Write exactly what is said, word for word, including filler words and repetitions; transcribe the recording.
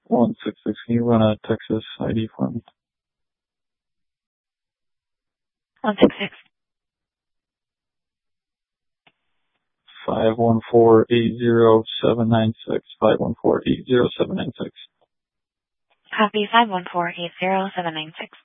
one six six. Can you run a Texas I D for me? one six six. five one four eight zero seven nine six. five one four eight zero seven nine six. Copy five one four eight zero seven nine six.